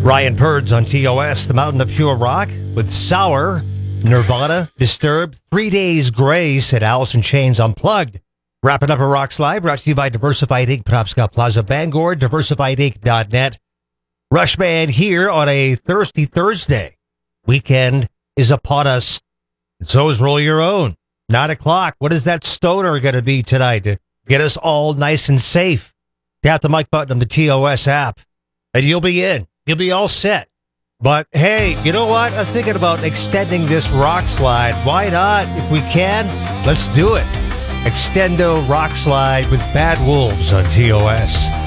Ryan Purds on TOS, the Mountain of Pure Rock, with Sour, Nirvana, Disturbed, 3 Days Grace, and Alice in Chains Unplugged. Wrapping up a Rocks Live, brought to you by Diversified Inc., Penobscot Plaza, Bangor, diversifiedinc.net. Rush Band here on a Thirsty Thursday. Weekend is upon us. And so is Roll Your Own. 9 o'clock. What is that stoner going to be tonight to get us all nice and safe? Tap the mic button on the TOS app, and you'll be in. You'll be all set. But hey, you know what? I'm thinking about extending this rock slide. Why not? If we can, let's do it. Extendo Rock Slide with Bad Wolves on TOS.